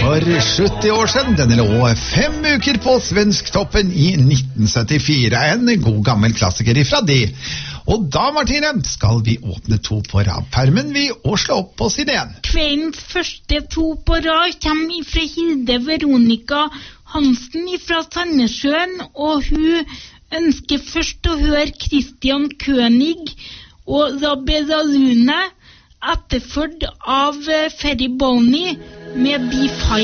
For 70 år siden, denne lå 5 uker på Svensktoppen i 1974, en god gammel klassiker ifra det. Og da, Martine, skal vi åpne 2 på rad-permen vi og slå opp på side 1. Kveldens første 2 på rad kommer fra Hilde Veronica Hansen fra Sandnessjøen, og hun ønsker først å høre Christian König og Rabbe Lune, etterført av Ferry Boney med Be Fine.